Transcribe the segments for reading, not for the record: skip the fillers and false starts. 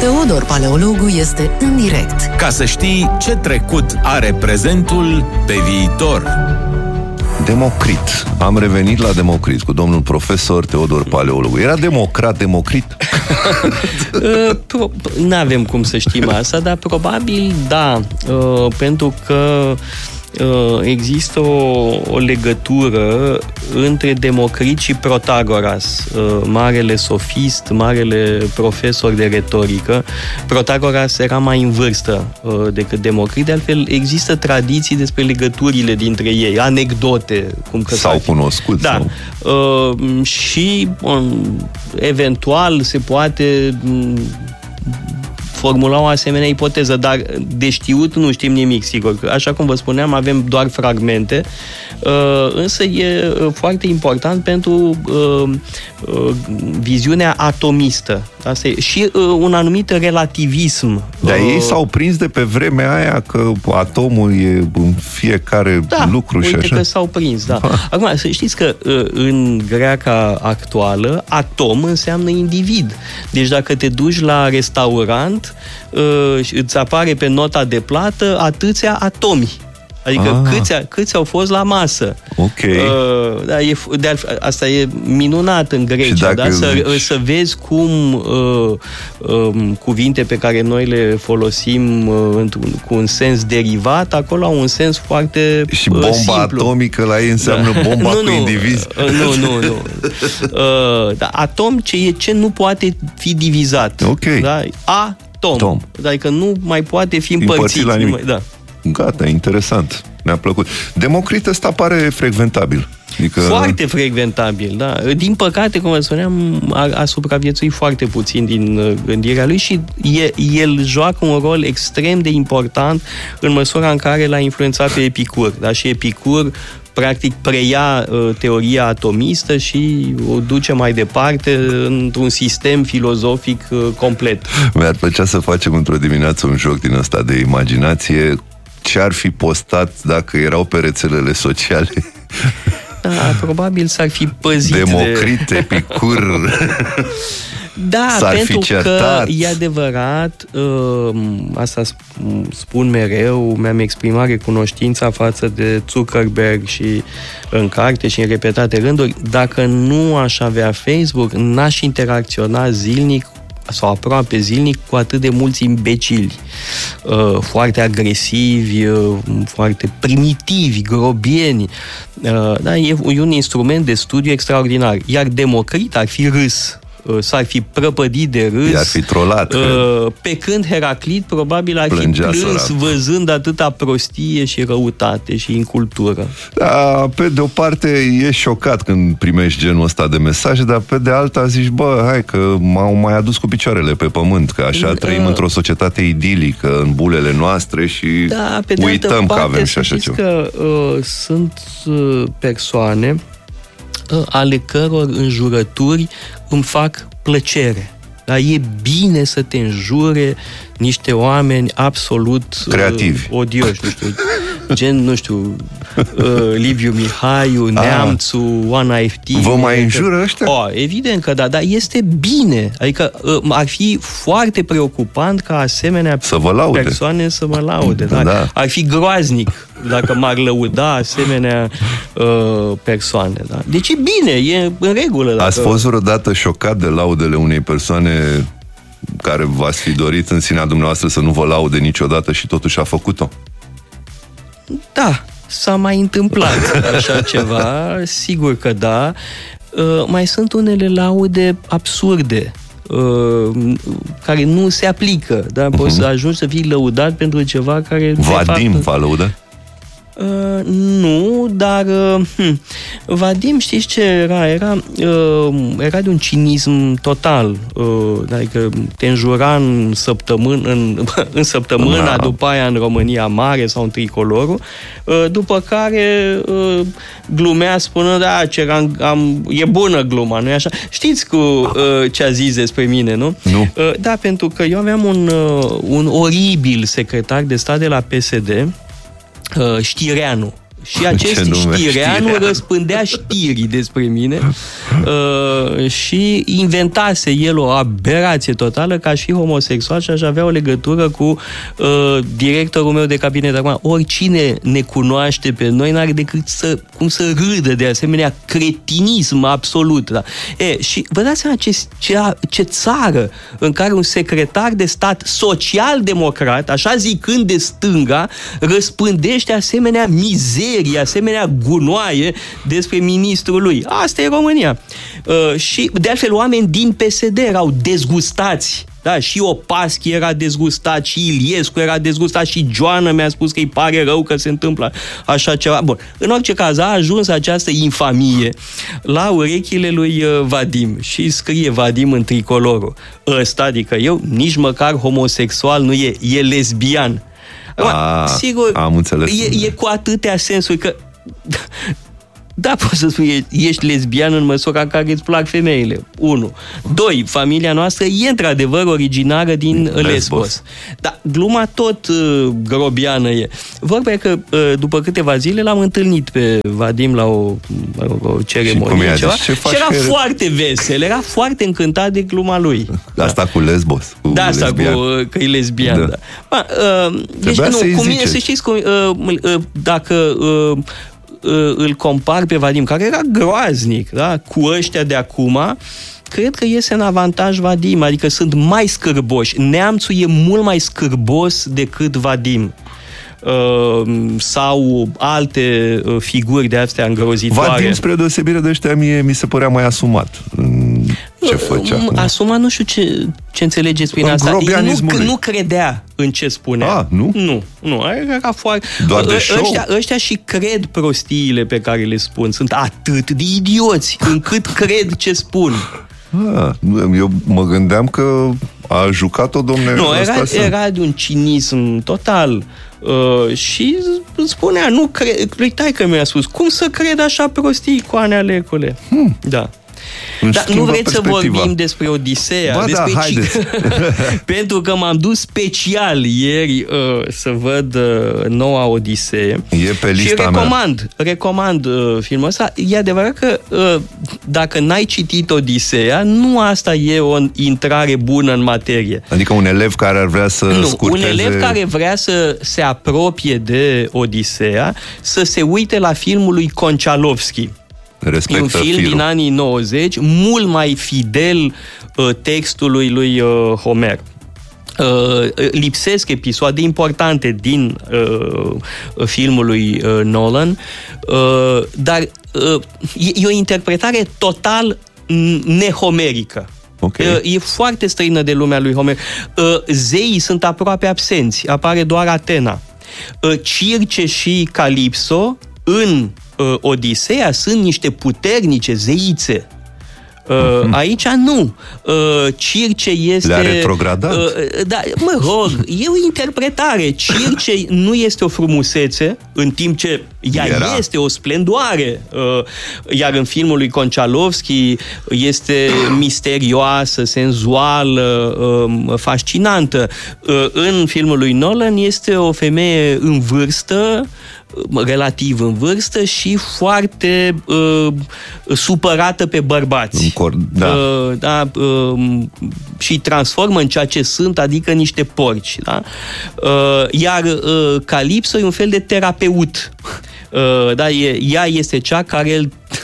Teodor Paleologu este în direct. Ca să știi ce trecut are prezentul pe viitor. Democrit. Am revenit la Democrit cu domnul profesor Teodor Paleologu. Era Democrit? N-avem cum să știm asta, dar probabil da, pentru că există o legătură între Democrit și Protagoras, marele sofist, marele profesor de retorică. Protagoras era mai în vârstă decât Democrit, de altfel există tradiții despre legăturile dintre ei, anecdote, cum că s-au cunoscut. Da. Sau... și eventual se poate formula o asemenea ipoteză, dar de știut nu știm nimic, sigur. Așa cum vă spuneam, avem doar fragmente, însă e foarte important pentru viziunea atomistă. Asta e. Și un anumit relativism. Dar ei s-au prins de pe vremea aia că atomul e în fiecare lucru și așa. Uite că s-au prins, da. Acum, să știți că în greaca actuală, atom înseamnă individ. Deci dacă te duci la restaurant, îți apare pe nota de plată atâția atomi. Adică câți au fost la masă. Ok. Asta e minunat în Grecia, da? Să vezi cum cuvinte pe care noi le folosim cu un sens derivat, acolo au un sens foarte și bomba simplu. Atomică la ei înseamnă bomba cu indivizi. Nu. Atom ce nu poate fi divizat. Ok. Da? Atom. Adică nu mai poate fi împărțit. La nimic. Da. Gata, interesant. Mi-a plăcut. Democrit ăsta pare frecventabil. Adică... Foarte frecventabil, da. Din păcate, cum vă spuneam, a supraviețuit foarte puțin din gândirea lui și el joacă un rol extrem de important în măsura în care l-a influențat pe Epicur. Da? Și Epicur practic preia teoria atomistă și o duce mai departe într-un sistem filozofic complet. Mi-ar plăcea să facem într-o dimineață un joc din ăsta de imaginație. Ce ar fi postat dacă erau pe rețelele sociale? Da, probabil s-ar fi păzit Democrit, Epicur. Da, pentru că e adevărat, asta spun mereu, mi-am exprimat recunoștința față de Zuckerberg și în carte și în repetate rânduri. Dacă nu aș avea Facebook, n-aș interacționa zilnic sau aproape zilnic cu atât de mulți imbecili, foarte agresivi, foarte primitivi, grobieni. Da, e un instrument de studiu extraordinar. Iar Democrit ar fi râs. S-ar fi prăpădit de râs. I-ar fi trolat. Pe când Heraclit probabil ar fi plâns văzând atâta prostie și răutate și incultură. Da, pe de o parte e șocat când primești genul ăsta de mesaje, dar pe de alta zici, hai că m-au mai adus cu picioarele pe pământ, că așa trăim într-o societate idilică, în bulele noastre și uităm că avem și așa ceva. Că sunt persoane ale căror înjurături îmi fac plăcere. Dar e bine să te înjure niște oameni absolut creativi, odioși, nu știu, Liviu Mihaiu, Neamțu, Oana Eftimie. Vă mai înjură ăștia? Evident că da, dar este bine. Adică ar fi foarte preocupant ca asemenea persoane să mă laude. Da. Ar fi groaznic dacă m-ar lăuda asemenea persoane. Da. Deci e bine, e în regulă. Dacă... Ați fost vreodată șocat de laudele unei persoane care v-ați fi dorit în sinea dumneavoastră să nu vă laude niciodată și totuși a făcut-o? Da, s-a mai întâmplat așa ceva, sigur că da. Mai sunt unele laude absurde, care nu se aplică. Da? Poți să ajungi să fii lăudat pentru ceva care... Vadim v-a lăudat? Nu, dar Vadim, știți ce era? Era de un cinism total. Adică te înjura în săptămâna, după aia în România Mare sau în Tricolorul, după care glumea spunând, e bună gluma, nu-i așa? Știți ce a zis despre mine, nu? Nu. Da, pentru că eu aveam un oribil secretar de stat de la PSD, Știreanu. Și acest știreanu răspândea știri despre mine și inventase el o aberație totală că aș fi homosexual și aș avea o legătură cu directorul meu de cabinet. Acum, oricine ne cunoaște pe noi n-are decât cum să râdă de asemenea cretinism absolut. Da? Și vă dați seama ce țară în care un secretar de stat social-democrat, așa zicând de stânga, răspândește asemenea mizerie, asemenea gunoaie despre ministrul lui. Asta e România. Și, de altfel, oameni din PSD erau dezgustați. Da, și Opaschi era dezgustat, și Iliescu era dezgustat, și Joana mi-a spus că îi pare rău că se întâmplă așa ceva. Bun, în orice caz, a ajuns această infamie la urechile lui Vadim și scrie Vadim în Tricolorul. Ăsta, adică eu, nici măcar homosexual nu e lesbian. Sigur, am înțeles. E cu atâtea sensuri că... Da, poți să spui, ești lesbian în măsura în care îți plac femeile. 1. 2. Familia noastră e într-adevăr originară din Lesbos. Dar gluma tot grobiană e. Vorba e că după câteva zile l-am întâlnit pe Vadim la o ceremonie ceva, și era foarte vesel, era foarte încântat de gluma lui. Asta cu Lesbos. Că e lesbian. Da. Deci nu, cu mine, să știți, dacă îl compar pe Vadim, care era groaznic, da? Cu ăștia de acum, cred că iese în avantaj Vadim, adică sunt mai scârboși. Neamțul e mult mai scârbos decât Vadim. Sau alte figuri de astea îngrozitoare. Vadim, spre deosebire de ăștia, mi se părea mai asumat. Ce făcea? Asumat, nu știu ce înțelegeți prin asta. Nu credea în ce spunea. Nu? Nu. Era foarte... Doar de show? Ăștia și cred prostiile pe care le spun. Sunt atât de idioți încât cred ce spun. Eu mă gândeam că a jucat-o, domne. Nu, era de un cinism total. Și spunea, nu cred, lui taică mi-a spus, cum să cred așa prostii, Coane Alecule? Da. Dar nu vreți să vorbim despre Odiseea? Ba despre haideți. Pentru că m-am dus special ieri să văd noua Odisee. E pe lista și recomand filmul ăsta. E adevărat că dacă n-ai citit Odiseea, nu asta e o intrare bună în materie. Adică un elev care ar vrea să scurteze... Un elev care vrea să se apropie de Odiseea, să se uite la filmul lui Konchalovsky. Respectă un film din anii 90, mult mai fidel textului lui Homer. Lipsesc episoade importante din filmul lui Nolan, dar e o interpretare total nehomerică. Okay. E foarte străină de lumea lui Homer. Zeii sunt aproape absenți, apare doar Atena. Circe și Calipso în Odiseea sunt niște puternice zeițe. Aici nu. Circe este... Le-a retrogradat? Da, mă rog, e o interpretare. Circe nu este o frumusețe, în timp ce ea este o splendoare. Iar în filmul lui Konchalovsky este misterioasă, senzuală, fascinantă. În filmul lui Nolan este o femeie în vârstă, relativ în vârstă și foarte supărată pe bărbați. Și transformă în ceea ce sunt, adică niște porci. Da? Iar Calipso e un fel de terapeut. Ea este cea care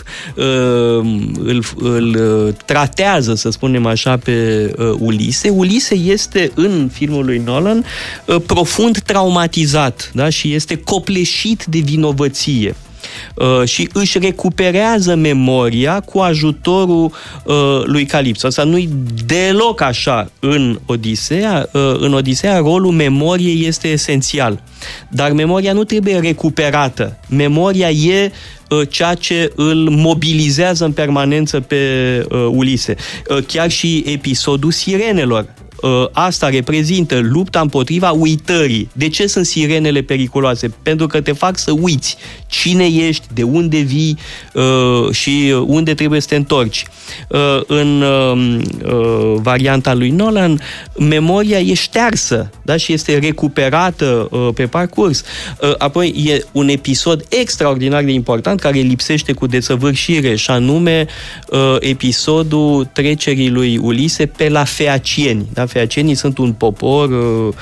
îl tratează, să spunem așa, pe Ulise. Ulise este, în filmul lui Nolan, profund traumatizat, da? Și este copleșit de vinovăție. Și își recuperează memoria cu ajutorul lui Calipso. Asta nu-i deloc așa în Odiseea. În Odiseea rolul memoriei este esențial. Dar memoria nu trebuie recuperată. Memoria e ceea ce îl mobilizează în permanență pe Ulise. Chiar și episodul Sirenelor. asta reprezintă lupta împotriva uitării. De ce sunt sirenele periculoase? Pentru că te fac să uiți cine ești, de unde vii și unde trebuie să te întorci. În varianta lui Nolan, memoria e ștearsă, da? Și este recuperată pe parcurs. Apoi e un episod extraordinar de important care lipsește cu desăvârșire, și anume episodul trecerii lui Ulise pe la feacieni. Da? Feacienii sunt un popor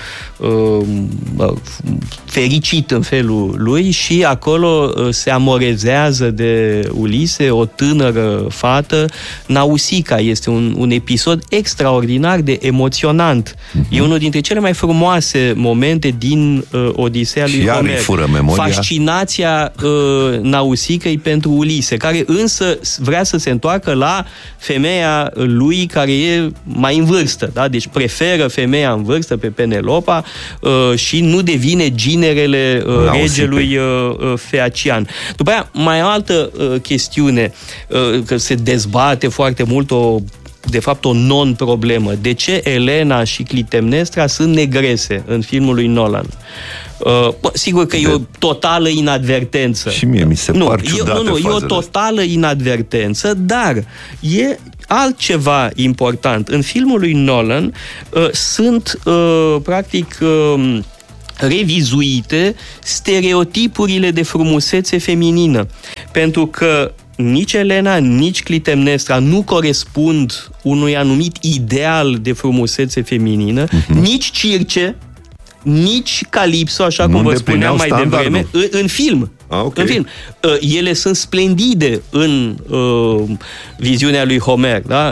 fericit în felul lui și acolo se amorezează de Ulise o tânără fată, Nausica. Este un episod extraordinar de emoționant. E unul dintre cele mai frumoase momente din Odiseea lui Homer. Fascinația Nausicăi pentru Ulise, care însă vrea să se întoarcă la femeia lui care e mai în vârstă. Da? Deci preferă femeia în vârstă pe Penelopa și nu devine ginerele regelui feacian. După aia, mai o altă chestiune, că se dezbate foarte mult de fapt o non-problemă. De ce Elena și Clitemnestra sunt negrese în filmul lui Nolan? Sigur că e o totală inadvertență. Și mie mi se par ciudate e o totală inadvertență, dar e altceva important. În filmul lui Nolan sunt practic revizuite stereotipurile de frumusețe feminină. Pentru că nici Elena, nici Clitemnestra nu corespund unui anumit ideal de frumusețe feminină, nici Circe, nici Calipso, așa cum vă spuneam mai devreme, în film. Okay. În film. Ele sunt splendide în viziunea lui Homer, da?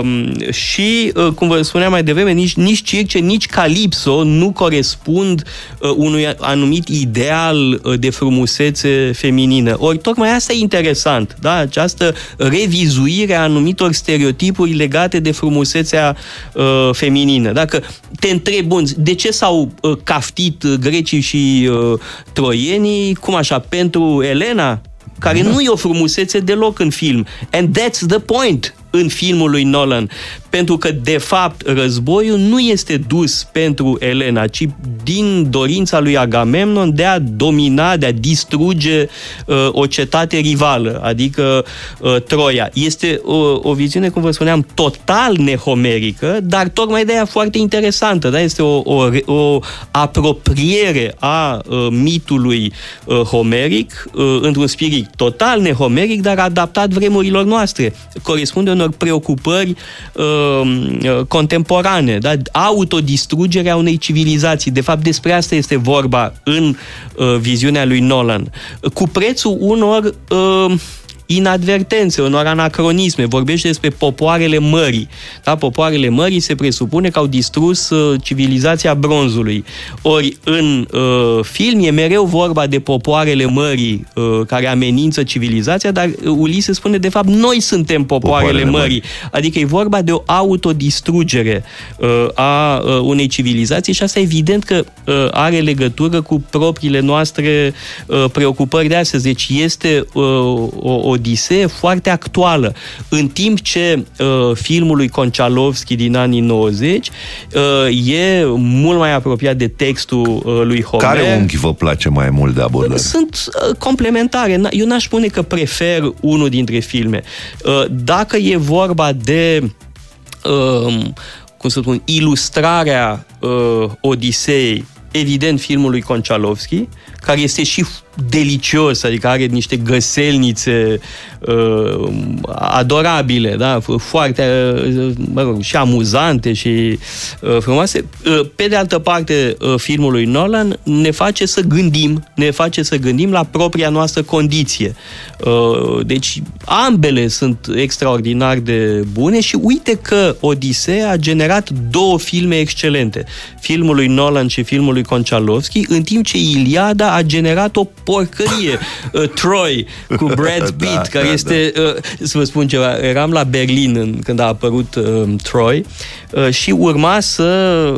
Și, cum vă spuneam mai devreme, nici Circe, nici Calipso nu corespund unui anumit ideal de frumusețe feminină. Ori tocmai asta e interesant, da? Această revizuire a anumitor stereotipuri legate de frumusețea feminină. Dacă te întrebi, bun, de ce s-au caftit grecii și troienii, cum așa, pentru Elena, care nu e o frumusețe deloc în film. And that's the point în filmul lui Nolan. Pentru că, de fapt, războiul nu este dus pentru Elena, ci din dorința lui Agamemnon de a domina, de a distruge o cetate rivală, adică Troia. Este o viziune, cum vă spuneam, total nehomerică, dar tocmai de aia foarte interesantă. Da? Este o apropiere a mitului homeric într-un spirit total nehomeric, dar adaptat vremurilor noastre. Corespunde unor preocupări contemporane, da? Autodistrugerea unei civilizații. De fapt, despre asta este vorba în viziunea lui Nolan. Cu prețul unor inadvertențe, unor anacronisme. Vorbește despre popoarele mării. Da? Popoarele mării se presupune că au distrus civilizația bronzului. Ori în film e mereu vorba de popoarele mării care amenință civilizația, dar Ulise spune, de fapt, noi suntem popoarele mării. Adică e vorba de o autodistrugere a unei civilizații și asta evident că are legătură cu propriile noastre preocupări de astăzi. Deci este o odisee foarte actuală. În timp ce filmul lui Konchalovsky din anii 90 e mult mai apropiat de textul lui Homer. Care unghi vă place mai mult de abordare? Sunt complementare. Eu n-aș spune că prefer unul dintre filme. Dacă e vorba de cum să spun, ilustrarea Odiseei, evident filmul lui Konchalovsky, care este și delicios, adică are niște găselnițe adorabile, da? Foarte, și amuzante și frumoase. Pe de altă parte, filmul lui Nolan ne face să gândim la propria noastră condiție. Deci, ambele sunt extraordinar de bune și uite că Odiseea a generat două filme excelente. Filmul lui Nolan și filmul lui Konchalovsky, în timp ce Iliada a generat o porcărie. Troy, cu Brad Pitt, care este, să vă spun ceva, eram la Berlin când a apărut Troy și urma să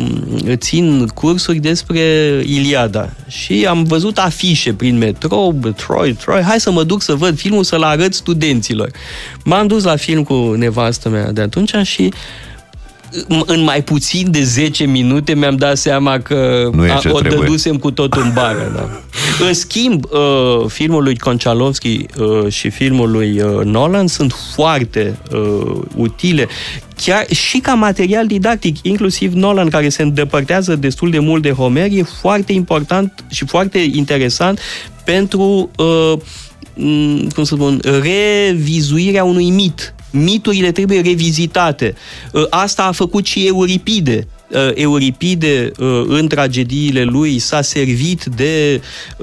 țin cursuri despre Iliada. Și am văzut afișe prin metrou, Troy, hai să mă duc să văd filmul, să-l arăt studenților. M-am dus la film cu nevastă mea de atunci și în mai puțin de 10 minute mi-am dat seama că o dădusem cu totul în bară. Da. În schimb, filmul lui Konchalovsky și filmul lui Nolan sunt foarte utile, chiar și ca material didactic, inclusiv Nolan, care se îndepărtează destul de mult de Homer, e foarte important și foarte interesant pentru cum să spun, revizuirea unui mit. Miturile trebuie revizitate. Asta a făcut și Euripide. Euripide, în tragediile lui, s-a servit de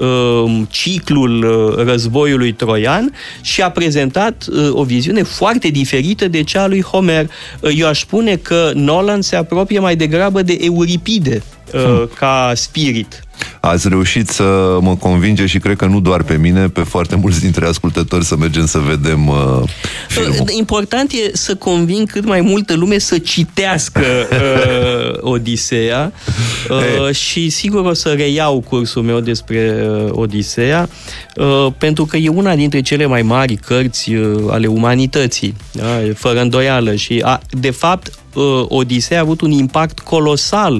ciclul războiului troian și a prezentat o viziune foarte diferită de cea a lui Homer. Eu aș spune că Nolan se apropie mai degrabă de Euripide ca spirit. Ați reușit să mă convinge și cred că nu doar pe mine, pe foarte mulți dintre ascultători să mergem să vedem filmul. Important e să conving cât mai multă lume să citească Odiseea și sigur o să reiau cursul meu despre Odiseea, pentru că e una dintre cele mai mari cărți ale umanității, da? Fără îndoială, și de fapt Odiseea a avut un impact colosal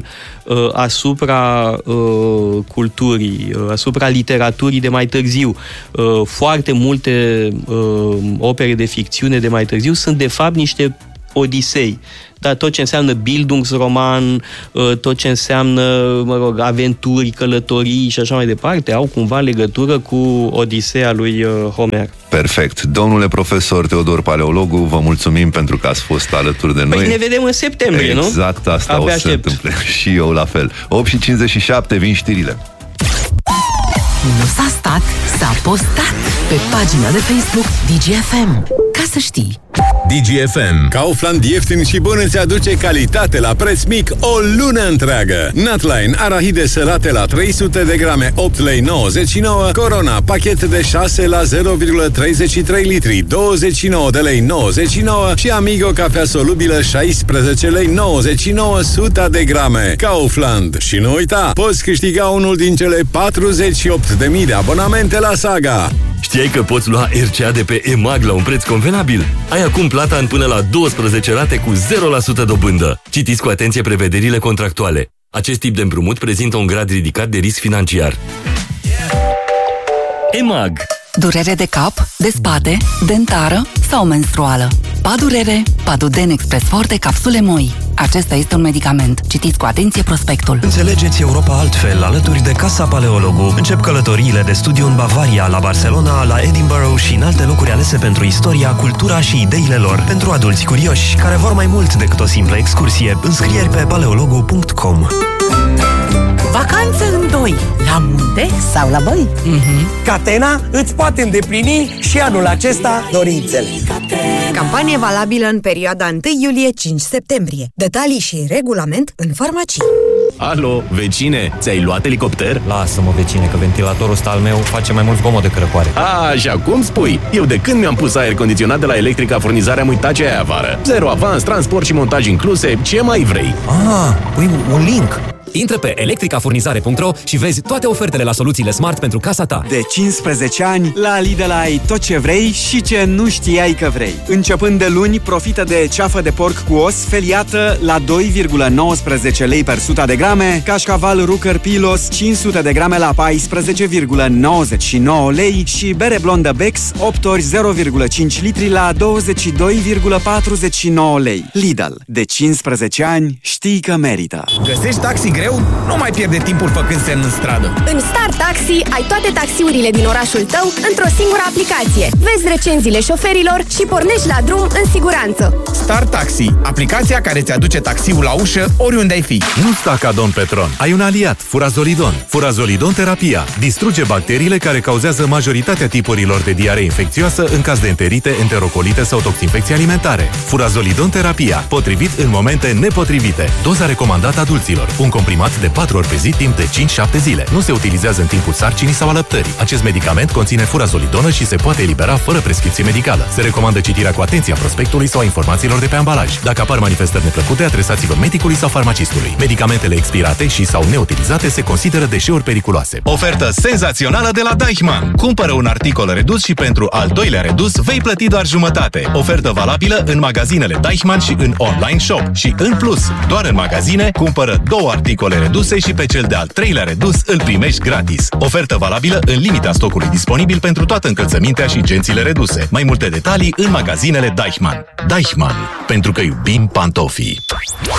asupra culturii, asupra literaturii de mai târziu. Foarte multe opere de ficțiune de mai târziu sunt de fapt niște odisei. Dar tot ce înseamnă Bildungsroman, tot ce înseamnă, aventuri, călătorii și așa mai departe, au cumva legătură cu Odiseea lui Homer. Perfect. Domnule profesor Teodor Paleologu, vă mulțumim pentru că ați fost alături de noi. Păi ne vedem în septembrie, nu? Exact, asta abia o să se întâmple. Și eu la fel. 8:57, vin știrile. Nu s-a stat, s-a postat pe pagina de Facebook DGFM. Ca să știi. DGFM. Kaufland ieftin și bun îți aduce calitate la preț mic o lună întreagă. Nutline, arahide sărate la 300 de grame, 8,99 lei. Corona, pachet de 6 la 0,33 litri, 29,99 lei. Și Amigo, cafea solubilă, 16,99 lei, 100 de grame. Kaufland. Și nu uita, poți câștiga unul din cele 48.000 de abonamente la Saga. Știai că poți lua RCA de pe EMAG la un preț convenabil? Ai acum plata în până la 12 rate cu 0% dobândă. Citiți cu atenție prevederile contractuale. Acest tip de împrumut prezintă un grad ridicat de risc financiar. EMAG. Durere de cap, de spate, dentară sau menstruală. Padurere, Paduden Express Forte, capsule moi. Acesta este un medicament. Citiți cu atenție prospectul. Înțelegeți Europa altfel, alături de Casa Paleologu. Încep călătoriile de studiu în Bavaria, la Barcelona, la Edinburgh și în alte locuri alese pentru istoria, cultura și ideile lor. Pentru adulți curioși, care vor mai mult decât o simplă excursie. Înscrieri pe paleologu.com. Vacanță în doi, la munte sau la băi? Catena îți poate îndeplini și anul acesta dorințele. Campanie valabilă în perioada 1 iulie-5 septembrie. Detalii și regulament în farmacii. Alo, vecine, ți-ai luat elicopter? Lasă-mă, vecine, că ventilatorul ăsta al meu face mai mult zgomot decât răcoare. Așa cum spui? Eu de când mi-am pus aer condiționat de la Electrica Furnizare am uitat ce ai afară. Zero avans, transport și montaj incluse, ce mai vrei? Păi un link. Intră pe electricafurnizare.ro și vezi toate ofertele la soluțiile smart pentru casa ta. De 15 ani, la Lidl ai tot ce vrei și ce nu știai că vrei. Începând de luni, profită de ceafă de porc cu os feliată la 2,19 lei per 100 de grame, cașcaval Rucker Pilos 500 de grame la 14,99 lei și bere blondă Bex 8 ori 0,5 litri la 22,49 lei. Lidl. De 15 ani, știi că merită. Găsești taxi greu? Nu mai pierde timpul făcând semn în stradă. În Star Taxi ai toate taxiurile din orașul tău într-o singură aplicație. Vezi recenziile șoferilor și pornești la drum în siguranță. Star Taxi, aplicația care îți aduce taxiul la ușă oriunde ai fi. Nu sta ca Don Petron. Ai un aliat, Furazolidon. Furazolidon terapia distruge bacteriile care cauzează majoritatea tipurilor de diaree infecțioasă în caz de enterite, enterocolite sau toxinfecții alimentare. Furazolidon terapia, potrivit în momente nepotrivite. Doza recomandată adulților. Un comprimat de 4 ori pe zi timp de 5-7 zile. Nu se utilizează în timpul sarcinii sau alăptării. Acest medicament conține furazolidonă și se poate elibera fără prescripție medicală. Se recomandă citirea cu atenție a prospectului sau a informațiilor de pe ambalaj. Dacă apar manifestări neplăcute, adresați-vă medicului sau farmacistului. Medicamentele expirate și sau neutilizate se consideră deșeuri periculoase. Ofertă senzațională de la Deichmann. Cumpără un articol redus și pentru al doilea redus vei plăti doar jumătate. Ofertă valabilă în magazinele Deichmann și în online shop. Și în plus, doar în magazine, cumpără 2 articole reduse și pe cel de-al treilea redus îl primești gratis. Ofertă valabilă în limita stocului disponibil pentru toată încălțămintea și gențile reduse. Mai multe detalii în magazinele Deichmann. Deichmann, pentru că iubim pantofii.